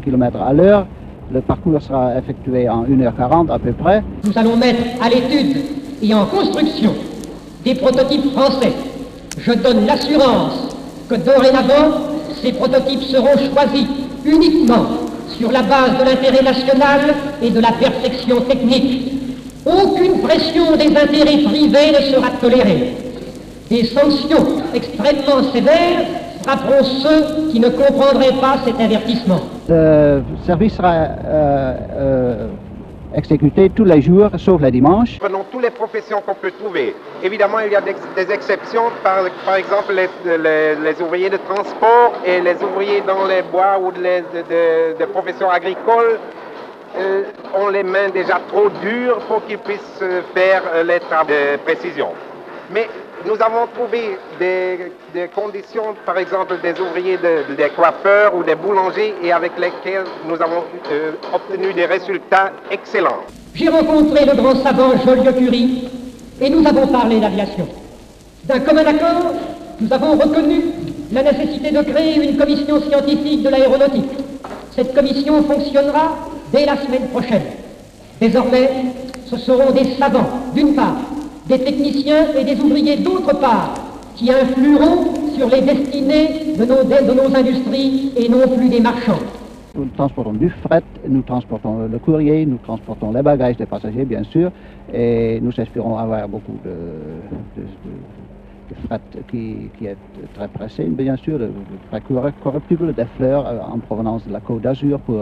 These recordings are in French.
km à l'heure. Le parcours sera effectué en 1h40 à peu près. Nous allons mettre à l'étude et en construction des prototypes français. Je donne l'assurance que dorénavant, ces prototypes seront choisis uniquement sur la base de l'intérêt national et de la perfection technique. Aucune pression des intérêts privés ne sera tolérée. Des sanctions extrêmement sévères frapperont ceux qui ne comprendraient pas cet avertissement. Le service sera exécuté tous les jours, sauf les dimanches. Prenons toutes les professions qu'on peut trouver. Évidemment, il y a des exceptions, par exemple les ouvriers de transport et les ouvriers dans les bois ou des professions agricoles ont les mains déjà trop dures pour qu'ils puissent faire les travaux de précision. Mais nous avons trouvé des conditions, par exemple des ouvriers, des coiffeurs ou des boulangers, et avec lesquels nous avons obtenu des résultats excellents. J'ai rencontré le grand savant Joliot-Curie et nous avons parlé d'aviation. D'un commun accord, nous avons reconnu la nécessité de créer une commission scientifique de l'aéronautique. Cette commission fonctionnera dès la semaine prochaine. Désormais, ce seront des savants, d'une part, des techniciens et des ouvriers d'autre part, qui influeront sur les destinées de nos industries et non plus des marchands. Nous transportons du fret, nous transportons le courrier, nous transportons les bagages des passagers, bien sûr, et nous espérons avoir beaucoup de fret qui est très pressé, bien sûr, de fret corruptible, des fleurs en provenance de la Côte d'Azur pour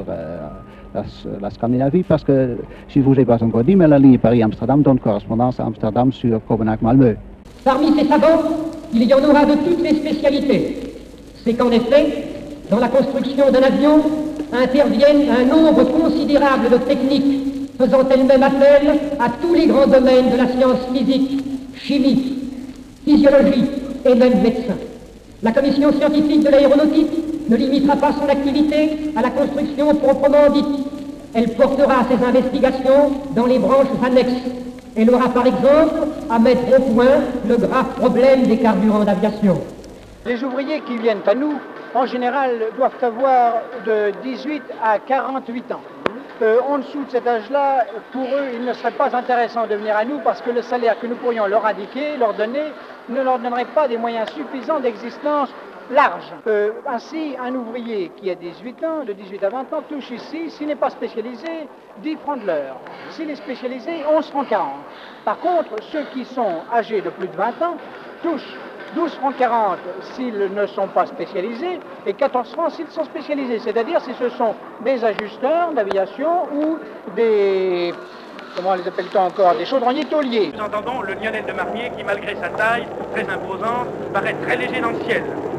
la Scandinavie, parce que, si vous n'avez pas encore dit, mais la ligne Paris-Amsterdam donne correspondance à Amsterdam sur Copenhague-Malmö. Parmi ces savants, il y en aura de toutes les spécialités. C'est qu'en effet, dans la construction d'un avion, interviennent un nombre considérable de techniques faisant elles-mêmes appel à tous les grands domaines de la science physique, chimie, physiologie et même médecine. La commission scientifique de l'aéronautique ne limitera pas son activité à la construction proprement dite. Elle portera ses investigations dans les branches annexes. Elle aura par exemple à mettre au point le grave problème des carburants d'aviation. Les ouvriers qui viennent à nous, en général, doivent avoir de 18 à 48 ans. En dessous de cet âge-là, pour eux, il ne serait pas intéressant de venir à nous parce que le salaire que nous pourrions leur indiquer, leur donner, ne leur donnerait pas des moyens suffisants d'existence large. Ainsi, un ouvrier qui a 18 ans, de 18 à 20 ans, touche ici, s'il n'est pas spécialisé, 10 francs de l'heure. S'il est spécialisé, 11 francs 40. Par contre, ceux qui sont âgés de plus de 20 ans touchent 12 francs 40 s'ils ne sont pas spécialisés et 14 francs s'ils sont spécialisés. C'est-à-dire si ce sont des ajusteurs d'aviation ou des... Comment les appelle-t-on encore? Des chaudronniers tauliers. Nous entendons le Lionel de Marmier qui, malgré sa taille très imposante, paraît très léger dans le ciel.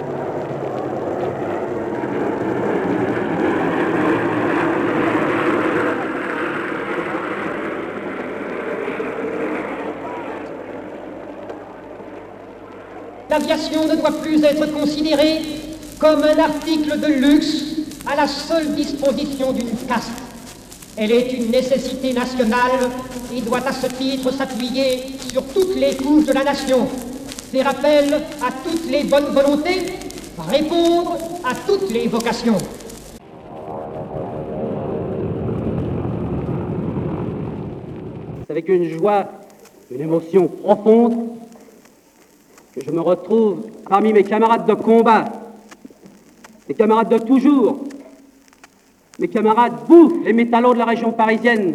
L'aviation ne doit plus être considérée comme un article de luxe à la seule disposition d'une caste. Elle est une nécessité nationale et doit à ce titre s'appuyer sur toutes les couches de la nation, faire appel à toutes les bonnes volontés, répondre à toutes les vocations. C'est avec une joie, une émotion profonde que je me retrouve parmi mes camarades de combat, mes camarades de toujours, mes camarades, vous, les métallos de la région parisienne.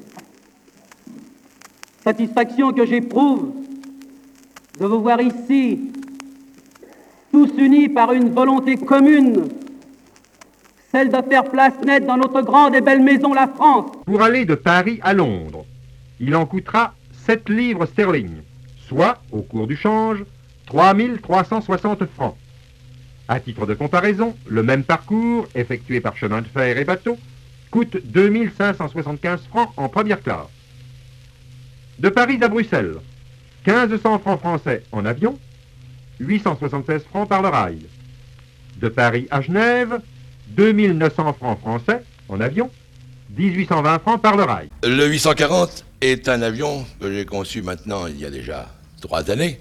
Satisfaction que j'éprouve de vous voir ici, tous unis par une volonté commune, celle de faire place nette dans notre grande et belle maison, la France. Pour aller de Paris à Londres, il en coûtera 7 livres sterling, soit, au cours du change, 3360 francs. À titre de comparaison, le même parcours, effectué par chemin de fer et bateau, coûte 2575 francs en première classe. De Paris à Bruxelles, 1500 francs français en avion, 876 francs par le rail. De Paris à Genève, 2900 francs français en avion, 1820 francs par le rail. Le 840 est un avion que j'ai conçu maintenant il y a déjà 3 années,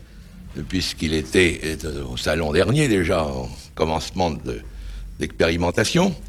puisqu'il était au salon dernier déjà, en commencement d'expérimentation.